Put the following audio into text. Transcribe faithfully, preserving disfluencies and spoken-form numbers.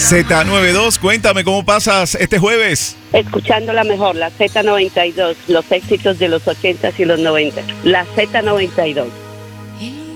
Z noventa y dos, cuéntame cómo pasas este jueves. Escuchando la mejor, la Z noventa y dos, los éxitos de los ochentas y los noventas. La Z noventa y dos.